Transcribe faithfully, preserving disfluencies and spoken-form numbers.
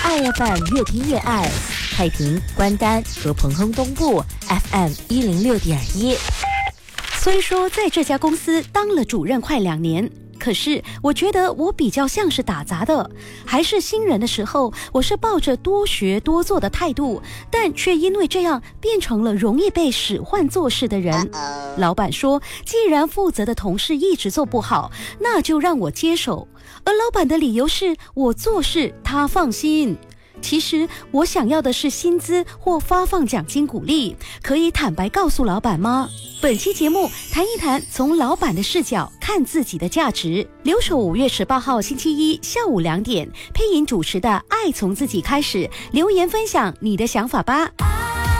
爱 F M 越听越爱，太平、关丹和彭亨东部 F M 一零六点一。 虽说在这家公司当了主任快两年，可是我觉得我比较像是打杂的，还是新人的时候，我是抱着多学多做的态度，但却因为这样变成了容易被使唤做事的人。老板说，既然负责的同事一直做不好，那就让我接手。而老板的理由是我做事他放心。其实我想要的是薪资或发放奖金鼓励，可以坦白告诉老板吗？本期节目谈一谈从老板的视角看自己的价值。留守五月十八号星期一下午两点，配音主持的《爱从自己开始》，留言分享你的想法吧。